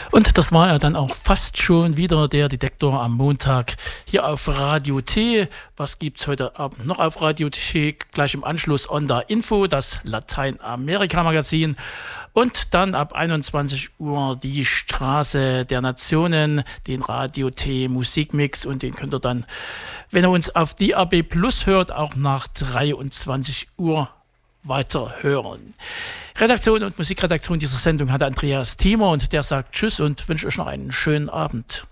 Und das war ja dann auch fast schon wieder der Detektor am Montag hier auf Radio T. Was gibt's heute Abend noch auf Radio T? Gleich im Anschluss Onda Info, das Lateinamerika-Magazin. Und dann ab 21 Uhr die Straße der Nationen, den Radio T Musikmix. Und den könnt ihr dann, wenn ihr uns auf DAB Plus hört, auch nach 23 Uhr weiter hören. Redaktion und Musikredaktion dieser Sendung hatte Andreas Thiemer und der sagt Tschüss und wünsche euch noch einen schönen Abend.